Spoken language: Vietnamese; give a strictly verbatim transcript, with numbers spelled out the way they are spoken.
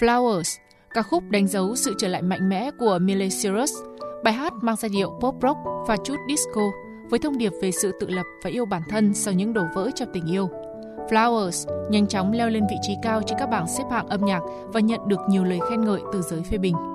Flowers, ca khúc đánh dấu sự trở lại mạnh mẽ của Miley Cyrus. Bài hát mang giai điệu pop rock và chút disco với thông điệp về sự tự lập và yêu bản thân sau những đổ vỡ trong tình yêu. Flowers nhanh chóng leo lên vị trí cao trên các bảng xếp hạng âm nhạc và nhận được nhiều lời khen ngợi từ giới phê bình.